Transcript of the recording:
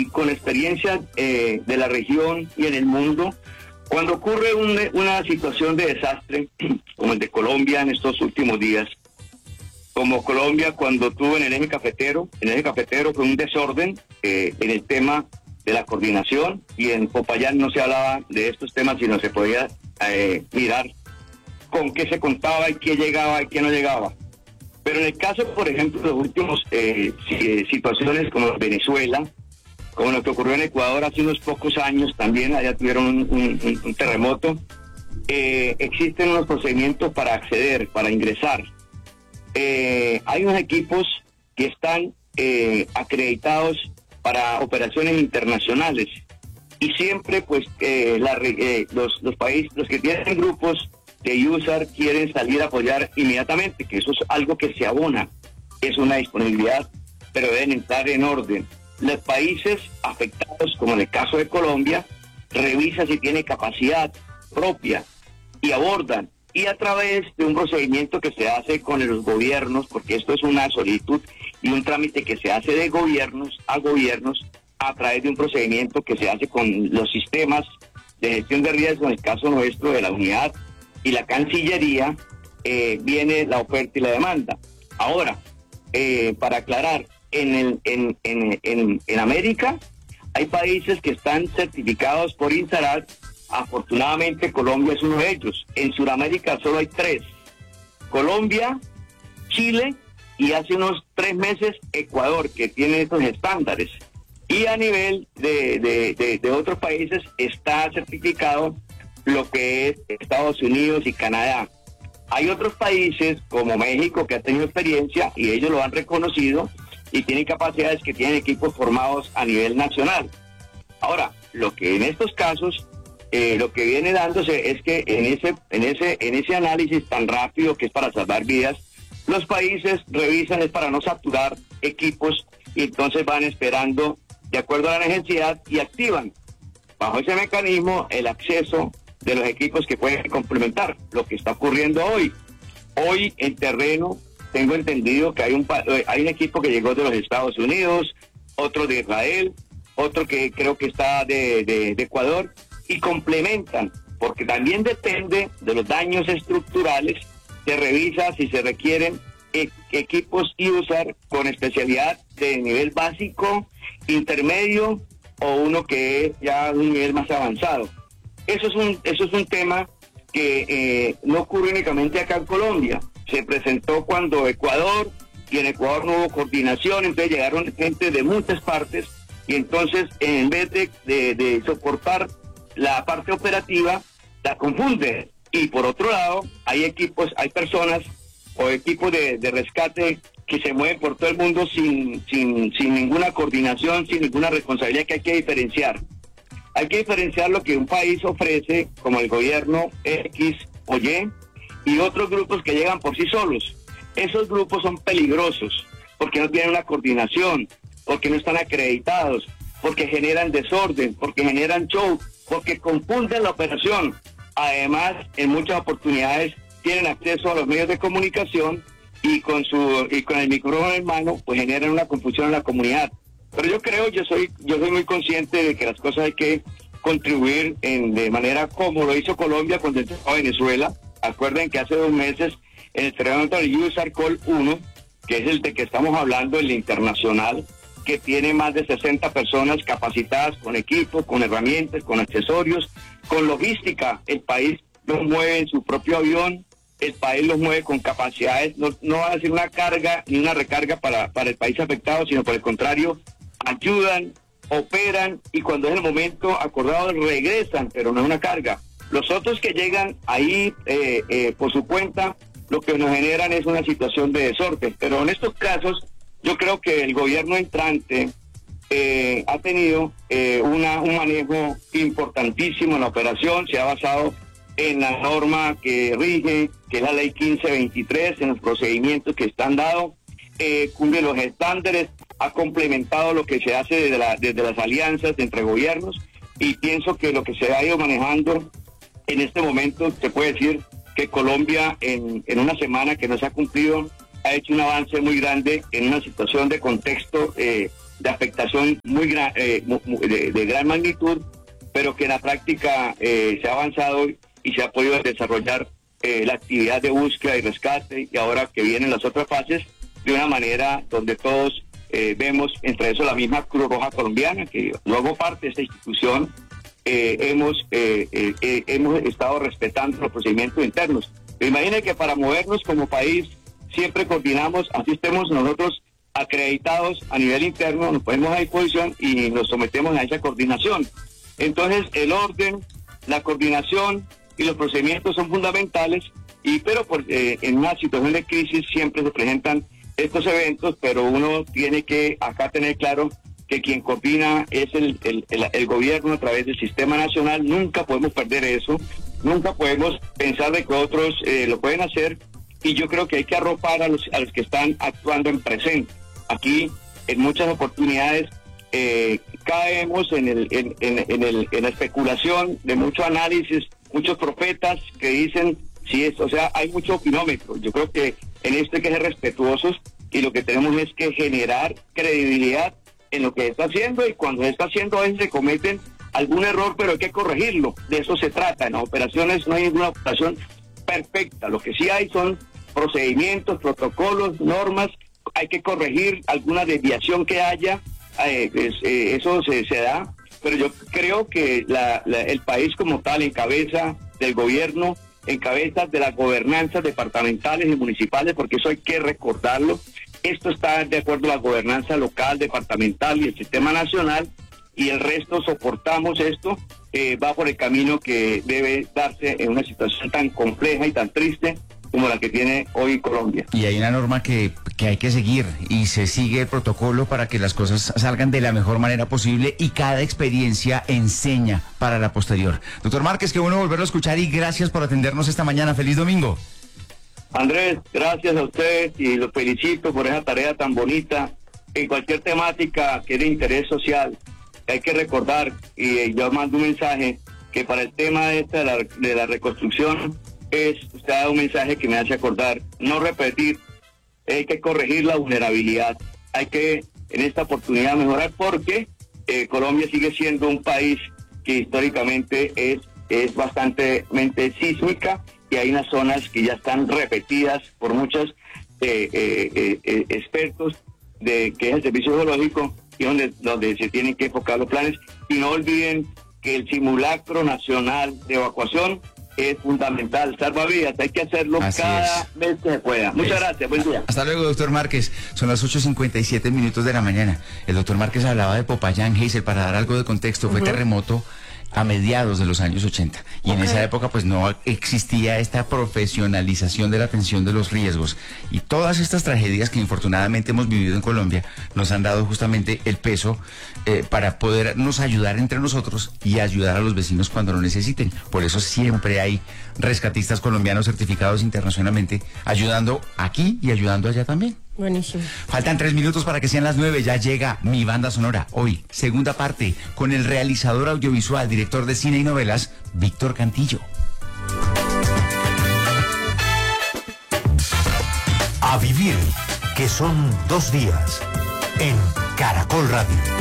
con experiencia de la región y en el mundo, cuando ocurre una situación de desastre, como el de Colombia en estos últimos días, como Colombia cuando tuvo en el eje cafetero fue un desorden en el tema de la coordinación, y en Popayán no se hablaba de estos temas, sino se podía mirar con qué se contaba y qué llegaba y qué no llegaba. Pero en el caso, por ejemplo, de los últimos situaciones como Venezuela, como lo que ocurrió en Ecuador hace unos pocos años, también allá tuvieron un terremoto, existen unos procedimientos para acceder, para ingresar. Hay unos equipos que están acreditados para operaciones internacionales, y siempre pues los países, los que tienen grupos de USAR quieren salir a apoyar inmediatamente, que eso es algo que se abona, es una disponibilidad, pero deben entrar en orden. Los países afectados, como en el caso de Colombia, revisan si tiene capacidad propia y abordan, y a través de un procedimiento que se hace con los gobiernos, porque esto es una solicitud y un trámite que se hace de gobiernos a través de un procedimiento que se hace con los sistemas de gestión de riesgo, en el caso nuestro de la unidad y la Cancillería, viene la oferta y la demanda. Ahora, para aclarar, en América hay países que están certificados por INSARAD. Afortunadamente Colombia es uno de ellos. En Sudamérica solo hay 3: Colombia, Chile y hace unos 3 meses Ecuador, que tiene estos estándares. Y a nivel de otros países está certificado lo que es Estados Unidos y Canadá. Hay otros países como México que han tenido experiencia y ellos lo han reconocido y tienen capacidades, que tienen equipos formados a nivel nacional. Ahora, lo que en estos casos, lo que viene dándose es que en ese análisis tan rápido que es para salvar vidas, los países revisan, es para no saturar equipos, y entonces van esperando de acuerdo a la necesidad y activan bajo ese mecanismo el acceso de los equipos que pueden complementar lo que está ocurriendo hoy. Hoy en terreno tengo entendido que hay un equipo que llegó de los Estados Unidos, otro de Israel, otro que creo que está de Ecuador, y complementan, porque también depende de los daños estructurales, se revisa si se requieren equipos USAR con especialidad de nivel básico, intermedio o uno que es ya un nivel más avanzado. Eso es un tema que no ocurre únicamente acá en Colombia. Se presentó cuando Ecuador, y en Ecuador no hubo coordinación, entonces llegaron gente de muchas partes, y entonces en vez de soportar la parte operativa, la confunden. Y por otro lado, hay personas o equipos de rescate que se mueven por todo el mundo sin ninguna coordinación, sin ninguna responsabilidad, que hay que diferenciar. Hay que diferenciar lo que un país ofrece, como el gobierno X o y otros grupos que llegan por sí solos. Esos grupos son peligrosos porque no tienen una coordinación, porque no están acreditados, porque generan desorden, porque generan show, porque confunden la operación. Además, en muchas oportunidades tienen acceso a los medios de comunicación y con el micrófono en mano, pues generan una confusión en la comunidad. Pero yo soy muy consciente de que las cosas hay que contribuir de manera como lo hizo Colombia cuando entró a Venezuela. Acuerden que hace 2 meses en el terremoto del USAR Col 1, que es el de que estamos hablando, el internacional, que tiene más de 60 personas capacitadas con equipo, con herramientas, con accesorios, con logística. El país los mueve en su propio avión, el país los mueve con capacidades, no va a ser una carga ni una recarga para el país afectado, sino por el contrario, ayudan, operan, y cuando es el momento acordado regresan, pero no es una carga. Los otros que llegan ahí por su cuenta, lo que nos generan es una situación de desorden. Pero en estos casos, yo creo que el gobierno entrante ha tenido un manejo importantísimo en la operación. Se ha basado en la norma que rige, que es la ley 1523, en los procedimientos que están dados, cumple los estándares, ha complementado lo que se hace desde las alianzas entre gobiernos, y pienso que lo que se ha ido manejando en este momento, se puede decir que Colombia en una semana que no se ha cumplido, ha hecho un avance muy grande en una situación de contexto de afectación de gran magnitud, pero que en la práctica se ha avanzado y se ha podido desarrollar la actividad de búsqueda y rescate, y ahora que vienen las otras fases, de una manera donde todos vemos, entre eso la misma Cruz Roja Colombiana, que luego parte de esta institución, hemos estado respetando los procedimientos internos. Imaginen que para movernos como país siempre coordinamos, así estemos nosotros acreditados a nivel interno, nos ponemos a disposición y nos sometemos a esa coordinación. Entonces el orden, la coordinación y los procedimientos son fundamentales, pero en una situación de crisis siempre se presentan estos eventos, pero uno tiene que acá tener claro que quien coordina es el gobierno a través del sistema nacional. Nunca podemos perder eso, nunca podemos pensar de que otros lo pueden hacer, y yo creo que hay que arropar a los que están actuando en presente. Aquí en muchas oportunidades caemos en la especulación de mucho análisis, muchos profetas que dicen hay mucho opinómetro. Yo creo que en esto hay que ser respetuosos, y lo que tenemos es que generar credibilidad en lo que está haciendo, y cuando se está haciendo a veces se cometen algún error, pero hay que corregirlo. De eso se trata. En las operaciones no hay ninguna operación perfecta, lo que sí hay son procedimientos, protocolos, normas. Hay que corregir alguna desviación que haya, eso se da, pero yo creo que el país como tal, en cabeza del gobierno, en cabeza de las gobernanzas departamentales y municipales, porque eso hay que recordarlo, esto está de acuerdo a la gobernanza local, departamental y el sistema nacional, y el resto soportamos esto, va por el camino que debe darse en una situación tan compleja y tan triste como la que tiene hoy Colombia. Y hay una norma que hay que seguir, y se sigue el protocolo para que las cosas salgan de la mejor manera posible, y cada experiencia enseña para la posterior. Doctor Márquez, qué bueno volverlo a escuchar, y gracias por atendernos esta mañana. ¡Feliz domingo! Andrés, gracias a usted y los felicito por esa tarea tan bonita. En cualquier temática que es de interés social, hay que recordar, y yo mando un mensaje, que para el tema de la reconstrucción, usted ha dado un mensaje que me hace acordar, no repetir, hay que corregir la vulnerabilidad, hay que en esta oportunidad mejorar, porque Colombia sigue siendo un país que históricamente es bastante sísmica, y hay unas zonas que ya están repetidas por muchos expertos que es el servicio geológico, y donde se tienen que enfocar los planes. Y no olviden que el simulacro nacional de evacuación es fundamental, salva vidas, hay que hacerlo cada vez que se pueda. Muchas gracias, buen día. Hasta luego, doctor Márquez. Son las 8:57 de la mañana. El doctor Márquez hablaba de Popayán, Geisel, para dar algo de contexto. Fue terremoto a mediados de los años 80. Y en esa época pues no existía esta profesionalización de la atención de los riesgos. Y todas estas tragedias que infortunadamente hemos vivido en Colombia nos han dado justamente el peso para podernos ayudar entre nosotros y ayudar a los vecinos cuando lo necesiten. Por eso siempre hay rescatistas colombianos certificados internacionalmente, ayudando aquí y ayudando allá también. Buenísimo. Faltan 3 minutos para que sean las 9. Ya llega Mi Banda Sonora. Hoy, segunda parte, con el realizador audiovisual, director de cine y novelas, Víctor Cantillo. A vivir, que son 2 días, en Caracol Radio.